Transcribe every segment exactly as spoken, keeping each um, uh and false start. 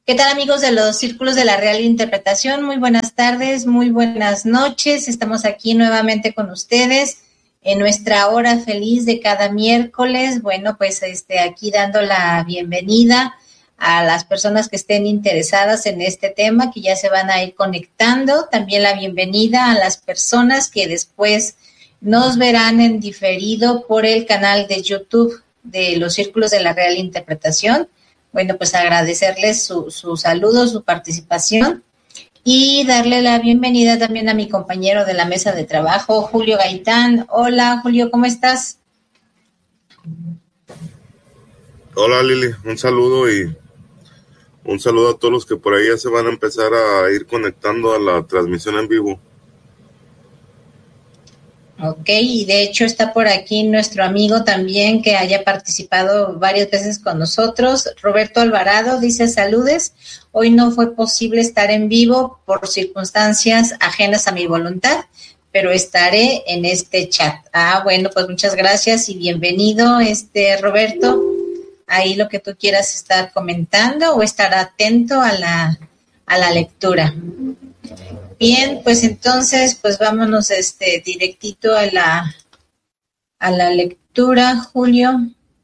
¿Qué tal, amigos de los Círculos de la Real Interpretación? Muy buenas tardes, muy buenas noches. Estamos aquí nuevamente con ustedes en nuestra hora feliz de cada miércoles. Bueno, pues este, aquí dando la bienvenida a las personas que estén interesadas en este tema, que ya se van a ir conectando. También la bienvenida a las personas que después nos verán en diferido por el canal de YouTube de los Círculos de la Real Interpretación. Bueno, pues agradecerles su, su saludo, su participación y darle la bienvenida también a mi compañero de la mesa de trabajo, Julio Gaitán. Hola, Julio, ¿cómo estás? Hola, Lili, un saludo y un saludo a todos los que por ahí ya se van a empezar a ir conectando a la transmisión en vivo. Ok, y de hecho está por aquí nuestro amigo también que haya participado varias veces con nosotros, Roberto Alvarado, dice saludes, hoy no fue posible estar en vivo por circunstancias ajenas a mi voluntad, pero estaré en este chat. Ah, bueno, pues muchas gracias y bienvenido, este Roberto, ahí lo que tú quieras estar comentando o estar atento a la, a la lectura. Bien, pues entonces, pues vámonos este directito a la a la lectura, Julio.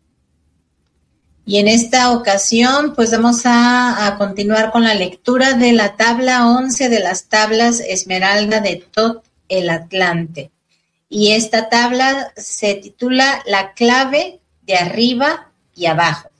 Y en esta ocasión, pues vamos a, a continuar con la lectura de la tabla once de las tablas Esmeralda de Thoth el Atlante. Y esta tabla se titula La clave de arriba y abajo.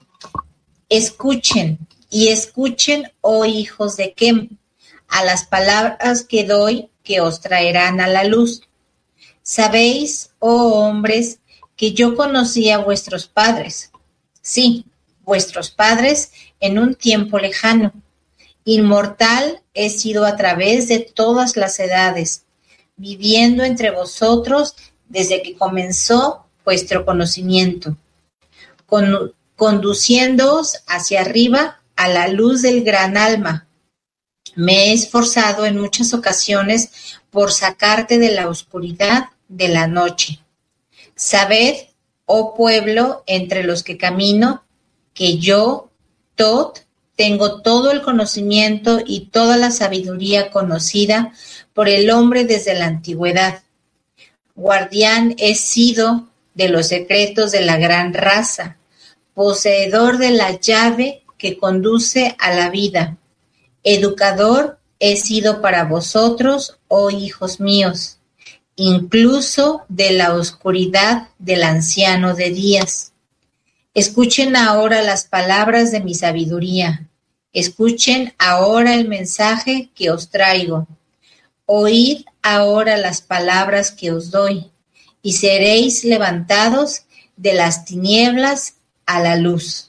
Escuchen, y escuchen, oh hijos de Kem, a las palabras que doy que os traerán a la luz. Sabéis, oh hombres, que yo conocí a vuestros padres. Sí, vuestros padres en un tiempo lejano. Inmortal he sido a través de todas las edades, viviendo entre vosotros desde que comenzó vuestro conocimiento, con, conduciéndoos hacia arriba a la luz del gran alma. Me he esforzado en muchas ocasiones por sacarte de la oscuridad de la noche. Sabed, oh pueblo entre los que camino, que yo, Thoth, tengo todo el conocimiento y toda la sabiduría conocida por el hombre desde la antigüedad. Guardián he sido de los secretos de la gran raza, poseedor de la llave que conduce a la vida. Educador he sido para vosotros, oh hijos míos, incluso de la oscuridad del anciano de días. Escuchen ahora las palabras de mi sabiduría. Escuchen ahora el mensaje que os traigo. Oíd ahora las palabras que os doy, y seréis levantados de las tinieblas a la luz.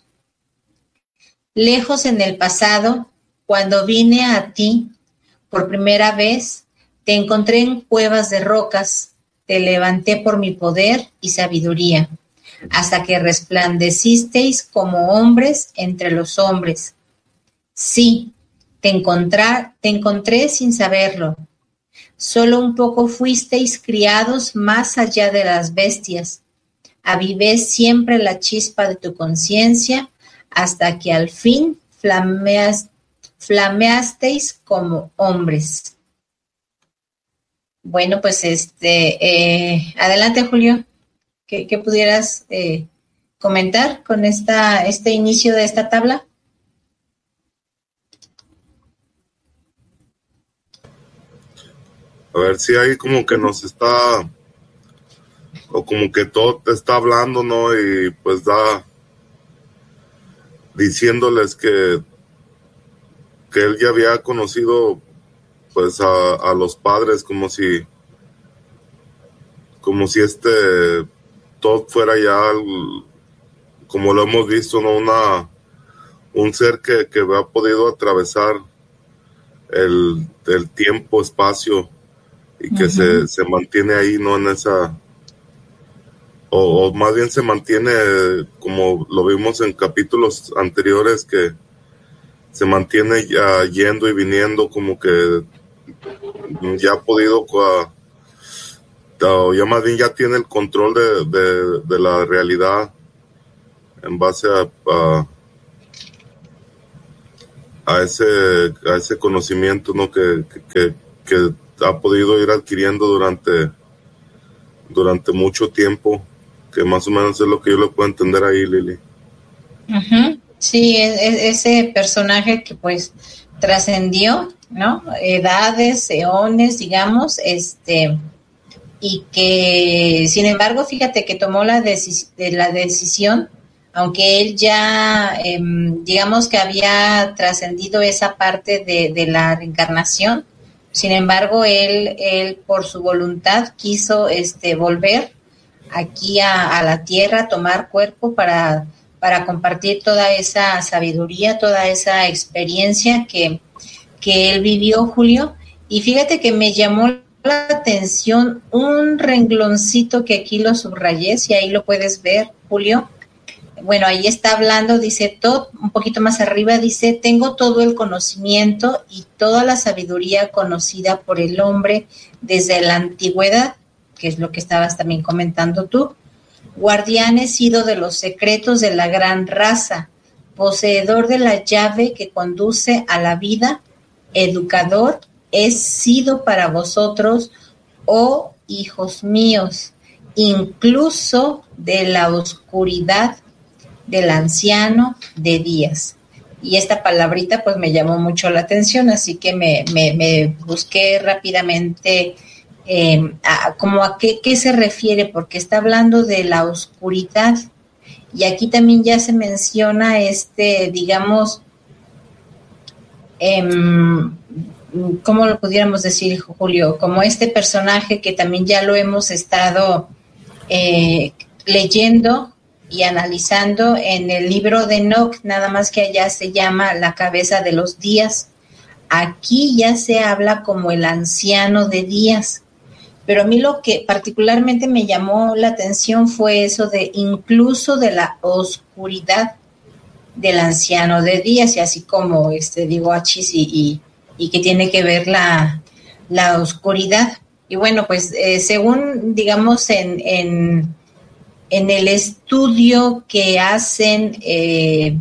Lejos en el pasado, cuando vine a ti por primera vez, te encontré en cuevas de rocas, te levanté por mi poder y sabiduría, hasta que resplandecisteis como hombres entre los hombres. Sí, te encontré, te encontré sin saberlo. Solo un poco fuisteis criados más allá de las bestias. Avivé siempre la chispa de tu conciencia, hasta que al fin flameas, flameasteis como hombres. Bueno, pues este, eh, adelante, Julio, ¿qué, qué pudieras eh, comentar con esta, este inicio de esta tabla? A ver si ahí como que nos está, o como que todo te está hablando, ¿no? Y pues da, diciéndoles que, que él ya había conocido pues a, a los padres, como si como si este Thoth fuera ya el, como lo hemos visto, no una un ser que, que ha podido atravesar el, el tiempo, espacio y que uh-huh. se, se mantiene ahí, no en esa o, o más bien se mantiene como lo vimos en capítulos anteriores, que se mantiene ya yendo y viniendo, como que ya ha podido, ya más bien ya tiene el control de, de, de la realidad en base a, a, a ese, a ese conocimiento, ¿no? que, que, que ha podido ir adquiriendo durante, durante mucho tiempo, que más o menos es lo que yo le puedo entender ahí, Lili. Uh-huh. Sí, es, es ese personaje que pues trascendió, ¿no? Edades, eones, digamos, este, y que, sin embargo, fíjate que tomó la, decis- de la decisión, aunque él ya, eh, digamos que había trascendido esa parte de, de la reencarnación, sin embargo, él, él por su voluntad quiso este, volver aquí a, a la tierra, tomar cuerpo para, para compartir toda esa sabiduría, toda esa experiencia que, que él vivió, Julio. Y fíjate que me llamó la atención un rengloncito que aquí lo subrayé, si ahí lo puedes ver, Julio. Bueno, ahí está hablando, dice, todo, un poquito más arriba, dice, tengo todo el conocimiento y toda la sabiduría conocida por el hombre desde la antigüedad, que es lo que estabas también comentando tú. Guardián he sido de los secretos de la gran raza, poseedor de la llave que conduce a la vida, educador he sido para vosotros, oh hijos míos, incluso de la oscuridad del anciano de días. Y esta palabrita pues me llamó mucho la atención, así que me, me, me busqué rápidamente eh, a, como a qué, qué se refiere, porque está hablando de la oscuridad. Y aquí también ya se menciona este, digamos, eh, ¿cómo lo pudiéramos decir, Julio? Como este personaje que también ya lo hemos estado eh, leyendo y analizando en el libro de Enoch, nada más que allá se llama la cabeza de los días. Aquí ya se habla como el anciano de días. Pero a mí lo que particularmente me llamó la atención fue eso de incluso de la oscuridad del anciano de días, y así como este digo achis y, y, y que tiene que ver la, la oscuridad. Y bueno, pues eh, según digamos en, en, en el estudio que hacen eh,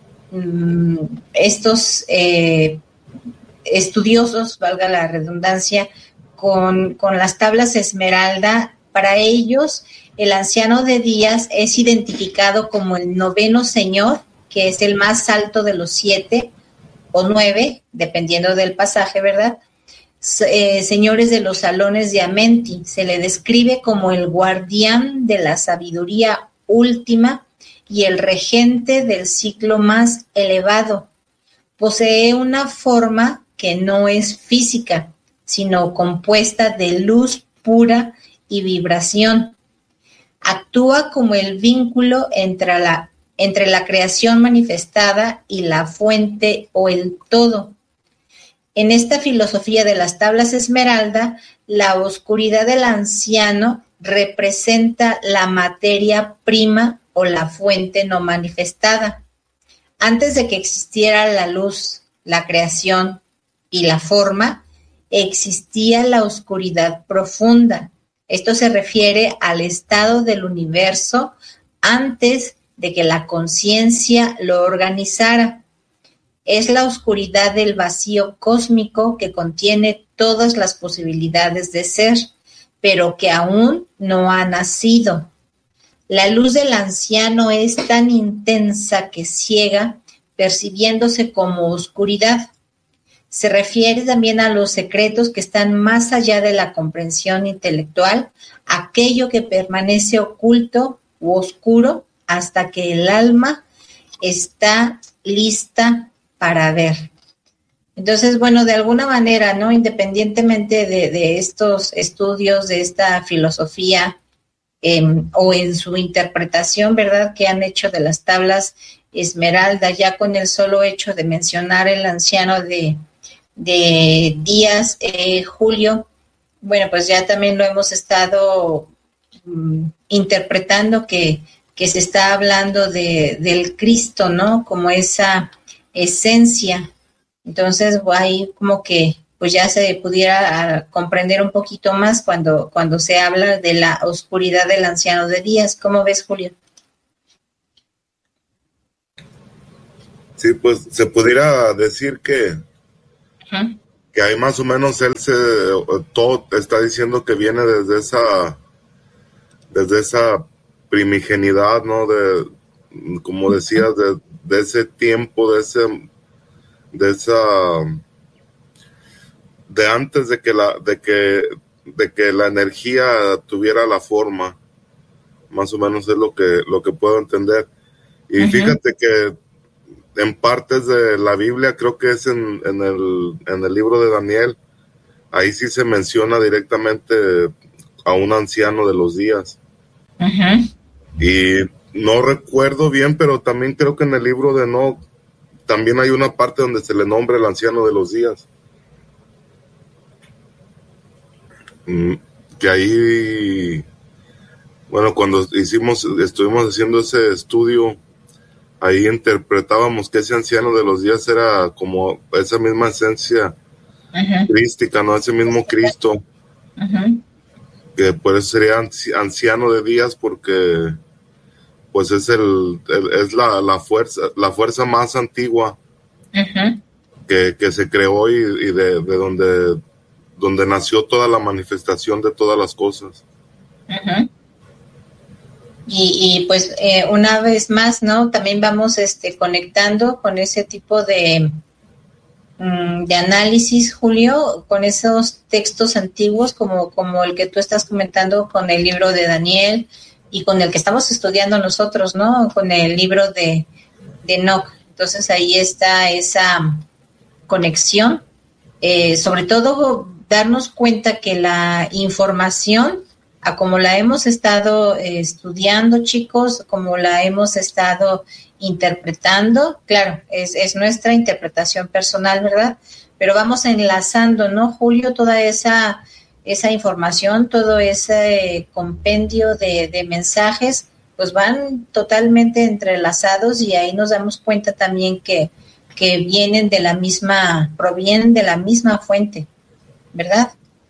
estos eh, estudiosos, valga la redundancia, con, con las tablas Esmeralda, para ellos el anciano de días es identificado como el noveno señor, que es el más alto de los siete o nueve, dependiendo del pasaje, ¿verdad? Eh, señores de los salones de Amenti. Se le describe como el guardián de la sabiduría última y el regente del ciclo más elevado. Posee una forma que no es física, sino compuesta de luz pura y vibración. Actúa como el vínculo entre la, entre la creación manifestada y la fuente o el todo. En esta filosofía de las tablas Esmeralda, la oscuridad del anciano representa la materia prima o la fuente no manifestada. Antes de que existiera la luz, la creación y la forma, existía la oscuridad profunda. Esto se refiere al estado del universo antes de que la conciencia lo organizara. Es la oscuridad del vacío cósmico que contiene todas las posibilidades de ser, pero que aún no ha nacido. La luz del anciano es tan intensa que ciega, percibiéndose como oscuridad. Se refiere también a los secretos que están más allá de la comprensión intelectual, aquello que permanece oculto u oscuro hasta que el alma está lista para ver. Entonces, bueno, de alguna manera, ¿no? Independientemente de, de estos estudios, de esta filosofía, eh, o en su interpretación, ¿verdad?, que han hecho de las tablas Esmeralda, ya con el solo hecho de mencionar el anciano de, de Díaz, eh, Julio, bueno, pues ya también lo hemos estado um, interpretando que, que se está hablando de, del Cristo, ¿no?, como esa esencia. Entonces, ahí como que pues ya se pudiera comprender un poquito más cuando, cuando se habla de la oscuridad del anciano de días. ¿Cómo ves, Julio? Sí, pues se pudiera decir que, Ajá. que ahí más o menos él se, todo está diciendo que viene desde esa, desde esa primigenidad, ¿no? De, como decías, de, de ese tiempo, de ese, de esa, de antes de que la, de que, de que la energía tuviera la forma, más o menos es lo que, lo que puedo entender. Y Ajá. fíjate que en partes de la Biblia, creo que es en, en el, en el libro de Daniel, ahí sí se menciona directamente a un anciano de los días. Ajá. Y no recuerdo bien, pero también creo que en el libro de Enoch también hay una parte donde se le nombra el anciano de los días. Mm, que ahí, bueno, cuando hicimos, estuvimos haciendo ese estudio, ahí interpretábamos que ese anciano de los días era como esa misma esencia Ajá. crística, ¿no? Ese mismo Cristo, Ajá. que por eso sería anci- anciano de días, porque pues es el, el- es la, la fuerza, la fuerza más antigua Ajá. que, que se creó y, y de, de donde, donde nació toda la manifestación de todas las cosas. Ajá. Y, y pues eh, una vez más, ¿no? También vamos este, conectando con ese tipo de, mm, de análisis, Julio, con esos textos antiguos como, como el que tú estás comentando con el libro de Daniel y con el que estamos estudiando nosotros, ¿no? Con el libro de, de Enoch. Entonces ahí está esa conexión, eh, sobre todo darnos cuenta que la información, a como la hemos estado eh, estudiando, chicos, como la hemos estado interpretando, claro, es, es nuestra interpretación personal, ¿verdad? Pero vamos enlazando, ¿no, Julio? Toda esa, esa información, todo ese compendio de, de mensajes, pues van totalmente entrelazados y ahí nos damos cuenta también que, que vienen de la misma, provienen de la misma fuente, ¿verdad?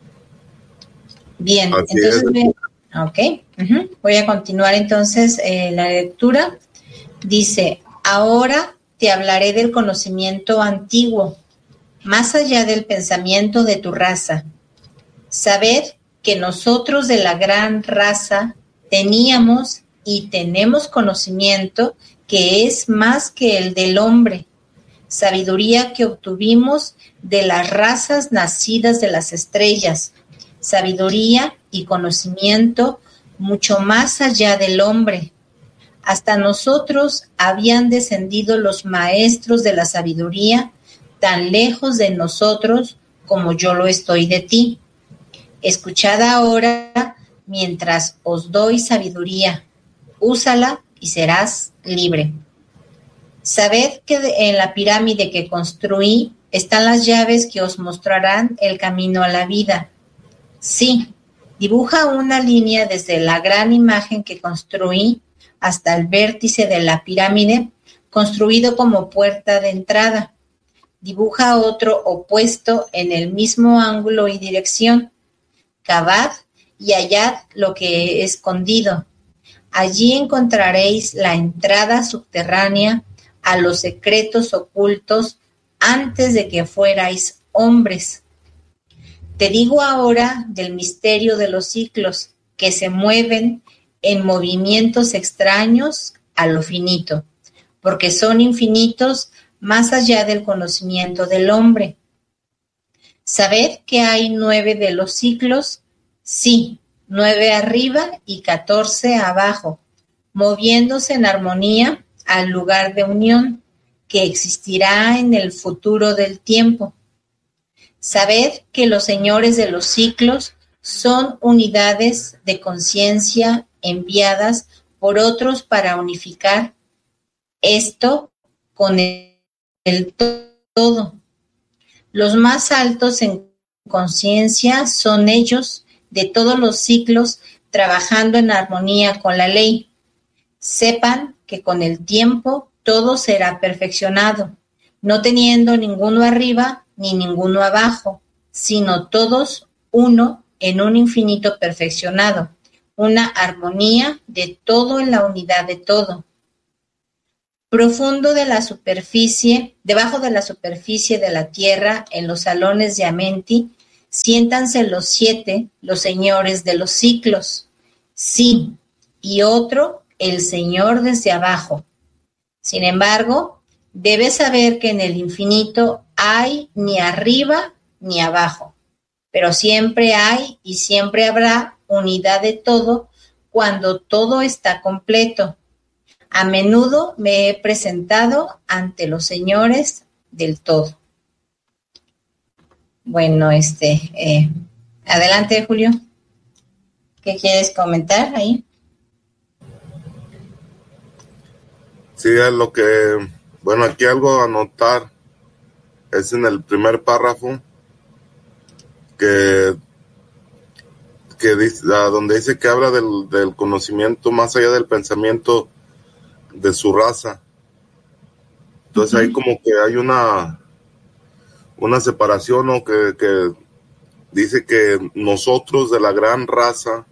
Bien, Así es. entonces, ok, uh-huh. Voy a continuar entonces eh, la lectura. Dice, ahora te hablaré del conocimiento antiguo, más allá del pensamiento de tu raza. Sabed que nosotros de la gran raza teníamos y tenemos conocimiento que es más que el del hombre, sabiduría que obtuvimos de las razas nacidas de las estrellas, sabiduría y conocimiento mucho más allá del hombre. Hasta nosotros habían descendido los maestros de la sabiduría, tan lejos de nosotros como yo lo estoy de ti. Escuchad ahora mientras os doy sabiduría, úsala y serás libre. Sabed que en la pirámide que construí están las llaves que os mostrarán el camino a la vida. Sí, dibuja una línea desde la gran imagen que construí hasta el vértice de la pirámide, construido como puerta de entrada. Dibuja otro opuesto en el mismo ángulo y dirección. Cavad y hallad lo que he escondido. Allí encontraréis la entrada subterránea a los secretos ocultos antes de que fuerais hombres. Te digo ahora del misterio de los ciclos que se mueven en movimientos extraños a lo finito, porque son infinitos más allá del conocimiento del hombre. ¿Sabed que hay nueve de los ciclos? Sí, nueve arriba y catorce abajo, moviéndose en armonía al lugar de unión que existirá en el futuro del tiempo. Sabed que los señores de los ciclos son unidades de conciencia enviadas por otros para unificar esto con el, el todo. Los más altos en conciencia son ellos de todos los ciclos trabajando en armonía con la ley. Sepan que con el tiempo todo será perfeccionado, no teniendo ninguno arriba ni ninguno abajo, sino todos uno en un infinito perfeccionado, una armonía de todo en la unidad de todo. Profundo de la superficie, debajo de la superficie de la tierra, en los salones de Amenti, siéntanse los siete, los señores de los ciclos. Sí, y otro, el Señor desde abajo. Sin embargo, debes saber que en el infinito hay ni arriba ni abajo, pero siempre hay y siempre habrá unidad de todo cuando todo está completo. A menudo me he presentado ante los señores del todo. Bueno, este, eh, adelante, Julio. ¿Qué quieres comentar ahí? Sí, es lo que, bueno, aquí algo a anotar es en el primer párrafo que, que dice, donde dice que habla del, del conocimiento más allá del pensamiento de su raza. Entonces uh-huh. Ahí como que hay una una separación, ¿no? Que, que dice que nosotros de la gran raza,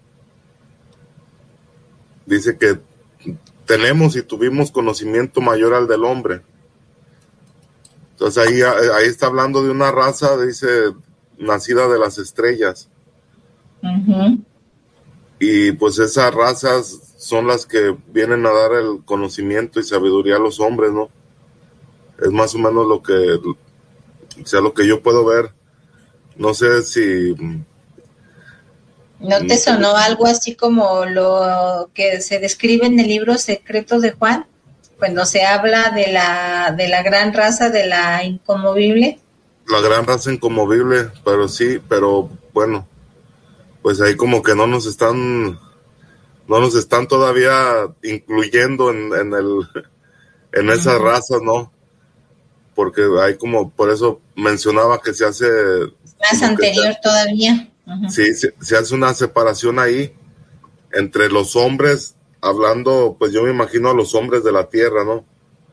dice que tenemos y tuvimos conocimiento mayor al del hombre. Entonces ahí, ahí está hablando de una raza, dice, nacida de las estrellas. Uh-huh. Y pues esas razas son las que vienen a dar el conocimiento y sabiduría a los hombres, ¿no? Es más o menos lo que, o sea, lo que yo puedo ver. No sé si... ¿No te sonó algo así como lo que se describe en el libro Secretos de Juan? Cuando se habla de la, de la gran raza, de la inconmovible. La gran raza inconmovible, pero sí, pero bueno, pues ahí como que no nos están... no nos están todavía incluyendo en, en el en esas uh-huh. razas, ¿no? Porque hay como, por eso mencionaba que se hace... Más anterior se, todavía. Uh-huh. Sí, se, se hace una separación ahí entre los hombres, hablando, pues yo me imagino a los hombres de la tierra, ¿no?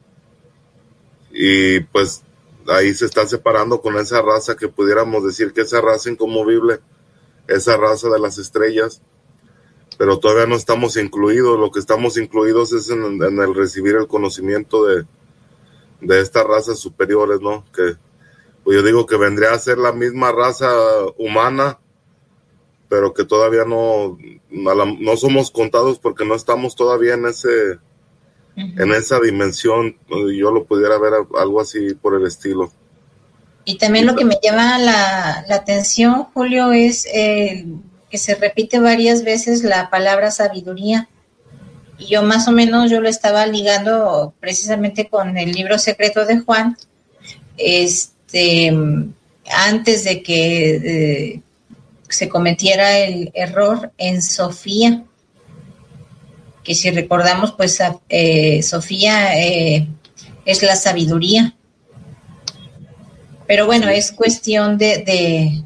Y pues ahí se está separando con esa raza que pudiéramos decir que esa raza inconmovible, esa raza de las estrellas, pero todavía no estamos incluidos. Lo que estamos incluidos es en, en el recibir el conocimiento de, de estas razas superiores, ¿no? Que pues yo digo que vendría a ser la misma raza humana, pero que todavía no, no somos contados porque no estamos todavía en ese, uh-huh. en esa dimensión. Yo lo pudiera ver algo así por el estilo. Y también lo que me llama la, la atención, Julio, es eh, que se repite varias veces la palabra sabiduría. Y yo más o menos yo lo estaba ligando precisamente con el libro Secreto de Juan, este, antes de que eh, se cometiera el error en Sofía, que si recordamos, pues eh, Sofía eh, es la sabiduría. Pero bueno, es cuestión de, de,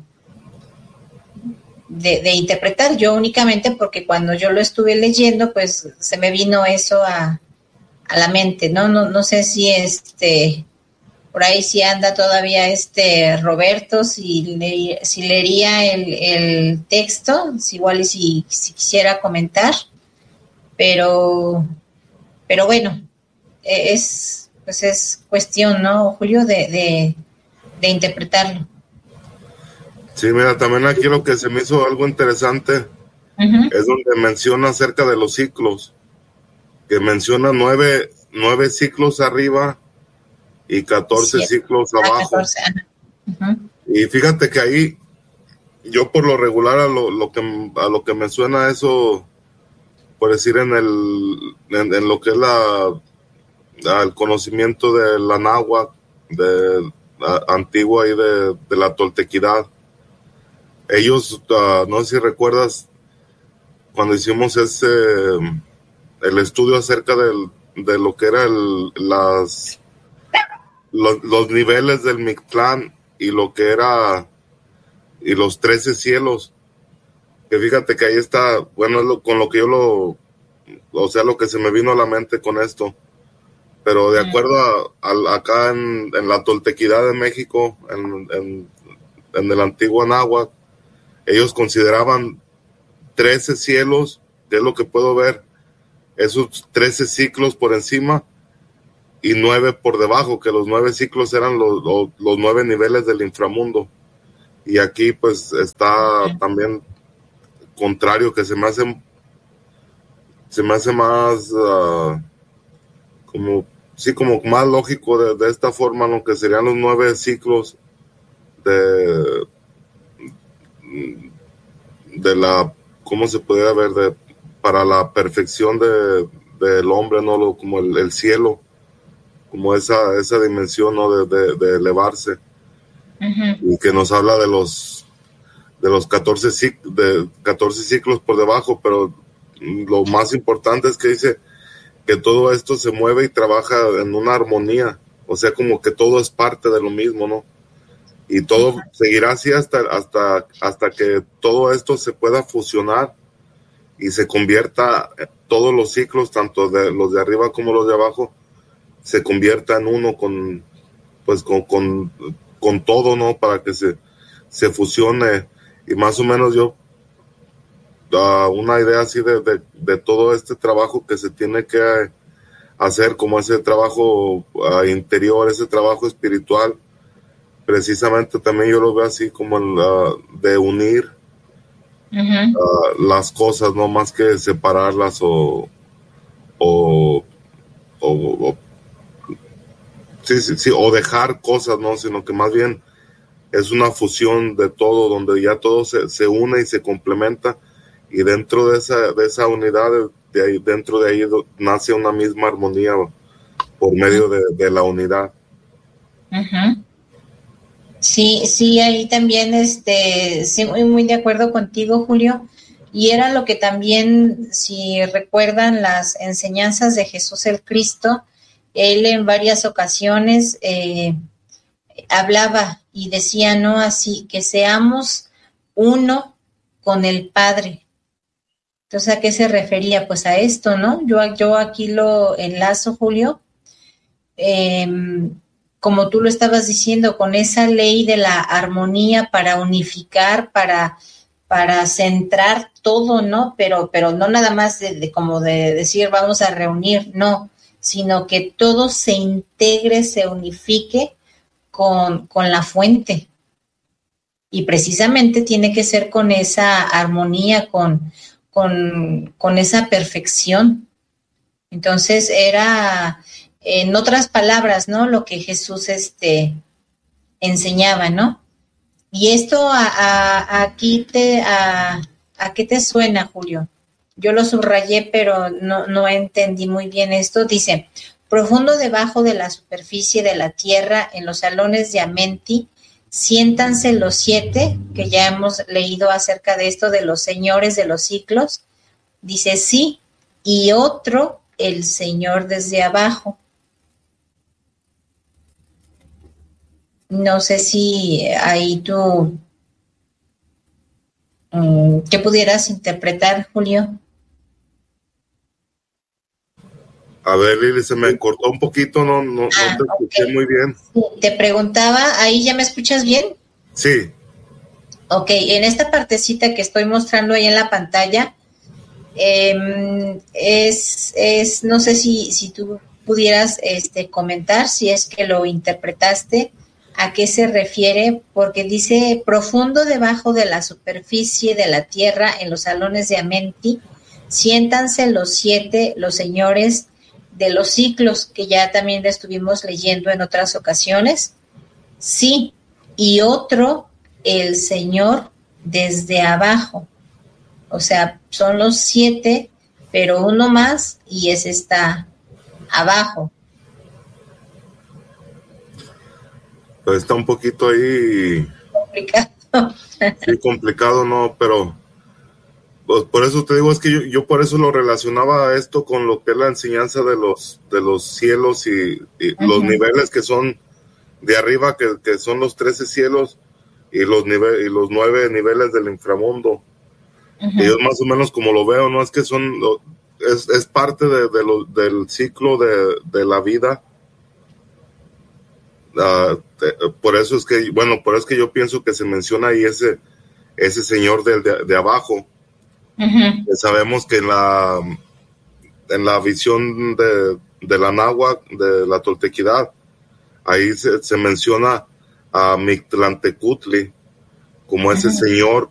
de, de interpretar. Yo únicamente porque cuando yo lo estuve leyendo, pues se me vino eso a, a la mente, ¿no? No, no sé si este, por ahí si anda todavía este Roberto, si, le, si leería el, el texto, si igual y si, si quisiera comentar, pero, pero bueno, es, pues es cuestión, ¿no, Julio, de, de de interpretarlo. Sí, mira, también aquí lo que se me hizo algo interesante uh-huh. es donde menciona acerca de los ciclos, que menciona nueve, nueve ciclos arriba y catorce sí. ciclos abajo. catorce. Uh-huh. Y fíjate que ahí, yo por lo regular a lo, lo que a lo que me suena eso, por decir en el en, en lo que es la el conocimiento de la náhuatl, de antigua y de, de la toltequidad. Ellos, uh, no sé si recuerdas cuando hicimos ese el estudio acerca del, de lo que era el, las los, los niveles del Mictlán y lo que era y los trece cielos, que fíjate que ahí está, bueno, es lo, con lo que yo lo, o sea, lo que se me vino a la mente con esto. Pero de acuerdo a, a acá en, en la toltequidad de México, en, en, en el antiguo náhuatl, ellos consideraban trece cielos, que es lo que puedo ver, esos trece ciclos por encima, y nueve por debajo, que los nueve ciclos eran los, los, los nueve niveles del inframundo. Y aquí pues está también contrario, que se me hace se me hace más uh, como sí como más lógico de, de esta forma, ¿no? Que serían los nueve ciclos de de la, ¿cómo se podría ver? De para la perfección de del hombre, ¿no? Lo, como el, el cielo, como esa esa dimensión, ¿no? De, de, de elevarse. Uh-huh. Y que nos habla de los de los catorce, de catorce ciclos por debajo, pero lo más importante es que dice que todo esto se mueve y trabaja en una armonía, o sea, como que todo es parte de lo mismo, ¿no? Y todo seguirá así hasta hasta hasta que todo esto se pueda fusionar y se convierta, todos los ciclos, tanto de los de arriba como los de abajo, se convierta en uno con pues con con, con todo, ¿no? Para que se se fusione. Y más o menos yo uh, una idea así de, de, de todo este trabajo que se tiene que hacer, como ese trabajo uh, interior, ese trabajo espiritual, precisamente también yo lo veo así como el, uh, de unir uh-huh. uh, las cosas, no más que separarlas o o, o, o sí, sí, sí, o dejar cosas, no, sino que más bien es una fusión de todo, donde ya todo se, se une y se complementa, y dentro de esa de esa unidad, de ahí, dentro de ahí nace una misma armonía por medio de, de la unidad. Uh-huh. Sí, sí, ahí también, este, sí, muy, muy de acuerdo contigo, Julio, y era lo que también, si recuerdan las enseñanzas de Jesús el Cristo, él en varias ocasiones eh, hablaba y decía, ¿no? Así, que seamos uno con el Padre. Entonces, ¿a qué se refería? Pues a esto, ¿no? Yo, yo aquí lo enlazo, Julio, eh, como tú lo estabas diciendo, con esa ley de la armonía para unificar, para, para centrar todo, ¿no? Pero, pero no nada más de, de como de decir vamos a reunir, no, sino que todo se integre, se unifique Con, con la fuente, y precisamente tiene que ser con esa armonía, con, con, con esa perfección. Entonces era, en otras palabras, ¿no? Lo que Jesús este, enseñaba, ¿no? Y esto a, a, aquí te, a, ¿a qué te suena, Julio? Yo lo subrayé, pero no, no entendí muy bien esto. Dice: profundo debajo de la superficie de la tierra, en los salones de Amenti, siéntanse los siete, que ya hemos leído acerca de esto, de los señores de los ciclos. Dice, sí, y otro, el Señor desde abajo. No sé si ahí tú, ¿qué pudieras interpretar, Julio? A ver, Lili, se me cortó un poquito, no, no, ah, no te escuché okay. Muy bien. Sí, te preguntaba, ¿ahí ya me escuchas bien? Sí. Ok, en esta partecita que estoy mostrando ahí en la pantalla, eh, es, es, no sé si, si tú pudieras este, comentar, si es que lo interprtaste, a qué se refiere, porque dice, profundo debajo de la superficie de la tierra, en los salones de Amenti, siéntanse los siete, los señores de los ciclos, que ya también estuvimos leyendo en otras ocasiones. Sí, y otro, el Señor desde abajo. O sea, son los siete, pero uno más y ese está abajo. Pues está un poquito ahí complicado. Sí, complicado, no, pero pues por eso te digo, es que yo, yo por eso lo relacionaba a esto con lo que es la enseñanza de los de los cielos y, y uh-huh. los niveles que son de arriba, que, que son los trece cielos, y los nive- y los nueve niveles del inframundo. Uh-huh. Y yo más o menos como lo veo, no es que son es, es parte de, de lo, del ciclo de, de la vida. Uh, te, por eso es que, bueno, por eso es que yo pienso que se menciona ahí ese ese señor de, de, de abajo. Uh-huh. Que sabemos que en la en la visión de, de la náhuatl, de la toltequidad. Ahí se, se menciona a Mictlantecutli como ese uh-huh. señor